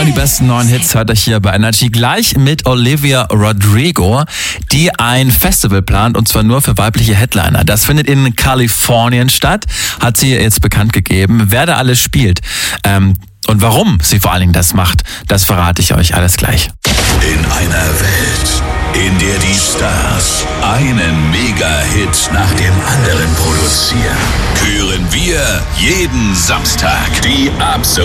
die besten neuen Hits hört euch hier bei Energy gleich mit Olivia Rodrigo, die ein Festival plant und zwar nur für weibliche Headliner. Das findet in Kalifornien statt, hat sie jetzt bekannt gegeben. Wer da alles spielt und warum sie vor allen Dingen das macht, das verrate ich euch alles gleich. In einer Welt, in der die Stars einen Mega-Hit nach dem anderen produzieren, hören wir jeden Samstag die absolut